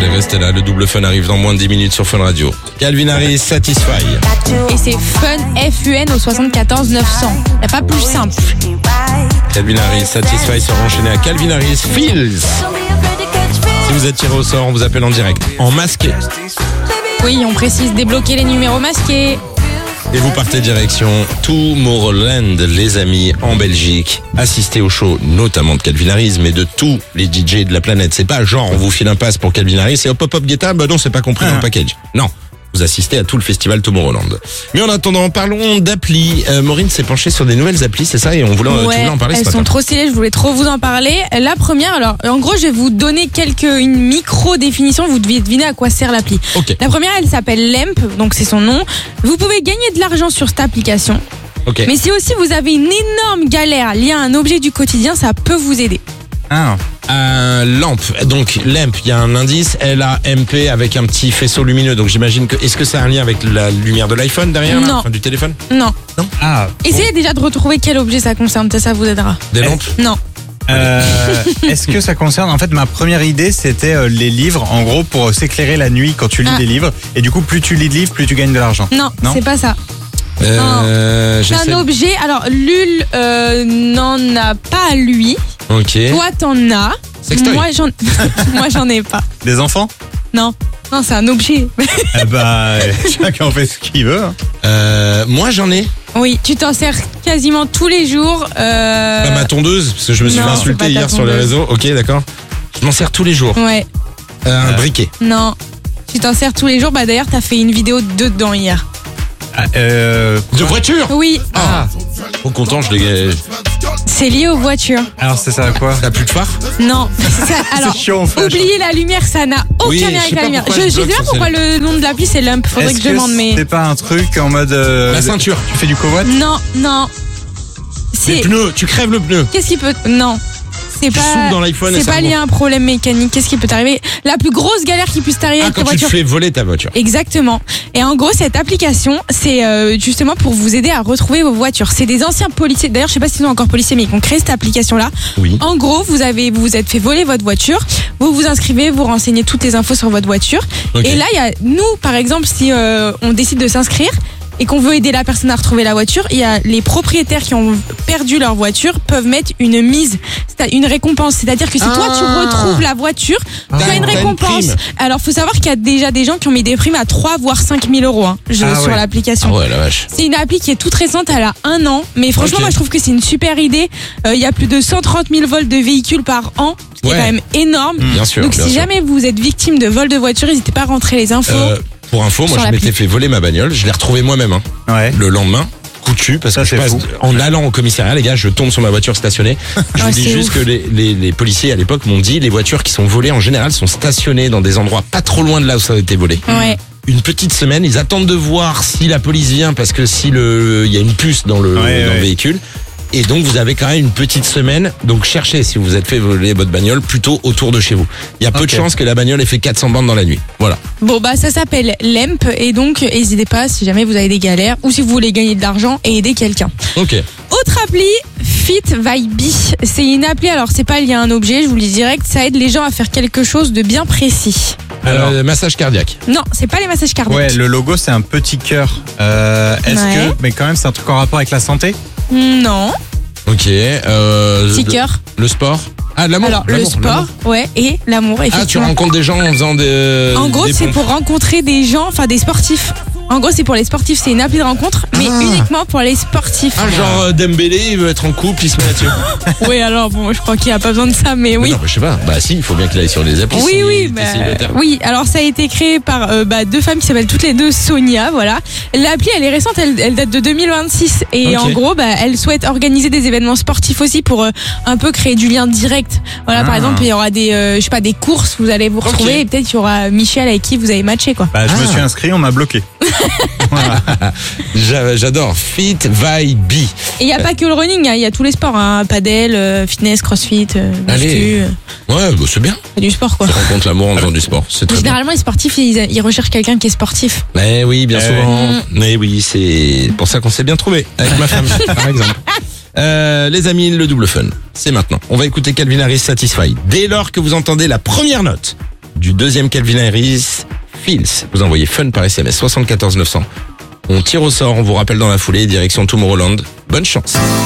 restez là, le double fun arrive dans moins de 10 minutes sur Fun Radio. Calvin Harris, Satisfy. Et c'est Fun, F-U-N au 74 900. Y a pas plus simple. Calvin Harris, Satisfy sera enchaîné à Calvin Harris, Feels. Si vous êtes tiré au sort, on vous appelle en direct, en masqué. Oui, on précise débloquer les numéros masqués. Et vous partez direction Tomorrowland, les amis, en Belgique. Assistez au show, notamment de Calvin Harris, mais de tous les DJ de la planète. C'est pas genre, on vous file un pass pour Calvin Harris et hop hop hop guetta, bah non, c'est pas compris dans le package. Non. Vous assistez à tout le festival Tomorrowland. Mais en attendant, parlons d'applis. Maureen s'est penchée sur des nouvelles applis, c'est ça? Et on voulait, tu voulais en parler ce matin. Elles sont trop stylées, je voulais trop vous en parler. La première, alors, en gros, je vais vous donner une micro-définition. Vous deviez deviner à quoi sert l'appli. Okay. La première, elle s'appelle Lamp, donc c'est son nom. Vous pouvez gagner de l'argent sur cette application. Okay. Mais si aussi vous avez une énorme galère liée à un objet du quotidien, ça peut vous aider. Lampe. Donc, lamp, il y a un indice, LAMP avec un petit faisceau lumineux. Donc, j'imagine que, est-ce que ça a un lien avec la lumière de l'iPhone derrière? Non. Là, enfin, du téléphone? Non. Ah. Essayez déjà de retrouver quel objet ça concerne, ça vous aidera. Des lampes? Non. Est-ce que ça concerne, en fait, ma première idée, c'était les livres, en gros, pour s'éclairer la nuit quand tu lis des livres. Et du coup, plus tu lis de livres, plus tu gagnes de l'argent. Non, c'est pas ça. C'est un objet. Alors, Lul n'en a pas lui. Ok. Toi, t'en as. Sextoy. Moi, j'en ai pas. Des enfants? Non, c'est un objet. Chacun fait ce qu'il veut. Moi, j'en ai. Oui, tu t'en sers quasiment tous les jours. Pas ma tondeuse, parce que je me suis fait insulter hier sur les réseaux. Ok, d'accord. Je m'en sers tous les jours. Ouais. Un briquet. Non. Tu t'en sers tous les jours. Bah d'ailleurs, t'as fait une vidéo dedans hier. De voiture? Oui. Ah. Trop content, je l'ai. C'est lié aux voitures. Alors, c'est ça à quoi? T'as plus de phare? Non. Alors, c'est chiant, en fait. oubliez la lumière, ça n'a aucun lien avec la lumière. Je sais pas pourquoi le nom de l'appli c'est Lamp. Faudrait que je demande, mais. C'est pas un truc en mode. La ceinture. Tu fais du covoit? Non. Les pneus, tu crèves le pneu. Qu'est-ce qui peut. Non. C'est pas. Dans l'iPhone et c'est pas lié à un problème mécanique. Qu'est-ce qui peut t'arriver? La plus grosse galère qui puisse t'arriver avec ta quand voiture. tu te fais voler ta voiture. Exactement. Et en gros, cette application, c'est justement pour vous aider à retrouver vos voitures. C'est des anciens policiers. D'ailleurs, je sais pas s'ils sont encore policiers, mais ils ont créé cette application-là. Oui. En gros, vous vous êtes fait voler votre voiture. Vous vous inscrivez, vous renseignez toutes les infos sur votre voiture. Okay. Et là, il y a nous, par exemple, si on décide de s'inscrire et qu'on veut aider la personne à retrouver la voiture, il y a les propriétaires qui ont perdu leur voiture peuvent mettre une mise, une récompense. C'est-à-dire que si toi tu retrouves la voiture, tu as une récompense. Alors faut savoir qu'il y a déjà des gens qui ont mis des primes à 3 voire 5 000 euros sur l'application. Ah ouais, la vache. C'est une appli qui est toute récente, elle a 1 an, mais franchement moi je trouve que c'est une super idée. Il y a plus de 130 000 vols de véhicules par an, ce qui est quand même énorme. Bien sûr. Donc si jamais vous êtes victime de vol de voiture, n'hésitez pas à rentrer les infos. Pour info, moi je m'étais fait voler ma bagnole, je l'ai retrouvée moi-même le lendemain, coup de cul, parce que je passe en allant au commissariat, les gars, je tombe sur ma voiture stationnée. Je vous dis juste que les policiers à l'époque m'ont dit, les voitures qui sont volées en général sont stationnées dans des endroits pas trop loin de là où ça a été volé. Ouais. Une petite semaine, ils attendent de voir si la police vient, parce que si il y a une puce dans le véhicule. Et donc vous avez quand même une petite semaine. Donc cherchez, si vous vous êtes fait voler votre bagnole, plutôt autour de chez vous. Il y a peu de chances que la bagnole ait fait 400 bandes dans la nuit. Voilà. Bon bah ça s'appelle Lamp et donc n'hésitez pas si jamais vous avez des galères ou si vous voulez gagner de l'argent et aider quelqu'un. Ok. Autre appli, Fit Vibe. C'est une appli, alors c'est pas lié à un objet, je vous le dis direct, ça aide les gens à faire quelque chose de bien précis. Alors, massage cardiaque. Non, c'est pas les massages cardiaques. Ouais, le logo c'est un petit cœur. Mais quand même c'est un truc en rapport avec la santé? Non. Ok. Petit cœur. Le sport. Ah, l'amour. Alors, le sport, ouais, et l'amour, effectivement. Ah, tu rencontres des gens en faisant des. En gros, c'est pour rencontrer des gens, enfin des sportifs. En gros, c'est pour les sportifs, c'est une appli de rencontre, mais uniquement pour les sportifs. Ah, genre Dembélé, il veut être en couple, il se met là-dessus. Oui, alors bon, je crois qu'il n'y a pas besoin de ça, mais oui. Non, je sais pas. Bah si, il faut bien qu'il aille sur les applis. Oui, alors ça a été créé par 2 femmes qui s'appellent toutes les deux Sonia, voilà. L'appli, elle est récente, elle date de 2026. Et en gros, elle souhaite organiser des événements sportifs aussi pour un peu créer du lien direct. Voilà, par exemple, il y aura des courses, vous allez vous retrouver et peut-être il y aura Michel avec qui vous avez matché, quoi. Bah, je me suis inscrit, on m'a bloqué. J'adore Fit Vibe. Et il n'y a pas que le running, il y a tous les sports, padel, fitness, crossfit, muscu. Ouais, bah, c'est bien. C'est du sport, quoi. Tu rencontres l'amour en faisant du sport. C'est très Généralement, les sportifs, ils recherchent quelqu'un qui est sportif. Mais oui, bien souvent. Mais oui, c'est pour ça qu'on s'est bien trouvé avec ma femme, par exemple. Les amis, le double fun, c'est maintenant. On va écouter Calvin Harris Satisfy. Dès lors que vous entendez la première note du deuxième Calvin Harris, Feels. Vous envoyez fun par SMS 74 900. On tire au sort, on vous rappelle dans la foulée, direction Tomorrowland. Bonne chance.